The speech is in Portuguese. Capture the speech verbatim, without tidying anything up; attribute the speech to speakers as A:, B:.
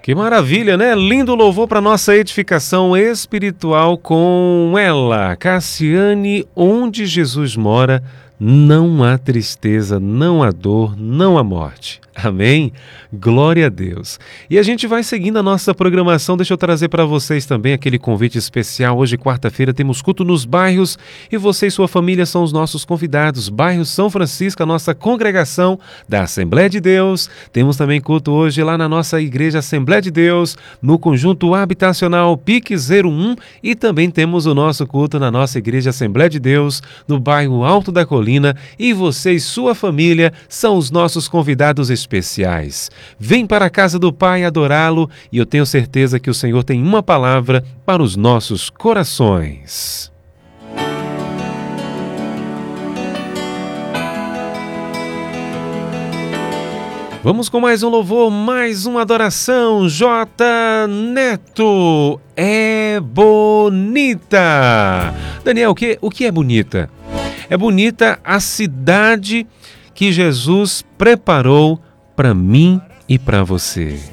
A: Que maravilha, né? Lindo louvor para nossa edificação espiritual com ela, Cassiane. Onde Jesus mora, não há tristeza, não há dor, não há morte. Amém? Glória a Deus. E a gente vai seguindo a nossa programação. Deixa eu trazer para vocês também aquele convite especial. Hoje, quarta-feira, temos culto nos bairros e você e sua família são os nossos convidados. Bairro São Francisco, a nossa congregação da Assembleia de Deus. Temos também culto hoje lá na nossa Igreja Assembleia de Deus, no Conjunto Habitacional Pique zero um, e também temos o nosso culto na nossa Igreja Assembleia de Deus, no bairro Alto da Colina, e você e sua família são os nossos convidados especiais. especiais. Vem para a casa do Pai adorá-lo e eu tenho certeza que o Senhor tem uma palavra para os nossos corações. Vamos com mais um louvor, mais uma adoração. J. Neto, é bonita. Daniel, o que, o que é bonita? É bonita a cidade que Jesus preparou para mim e para você.